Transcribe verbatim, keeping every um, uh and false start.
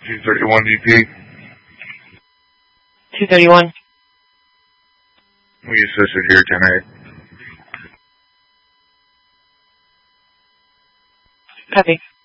two thirty-one D P. two thirty-one. We assisted here, ten eight. Copy.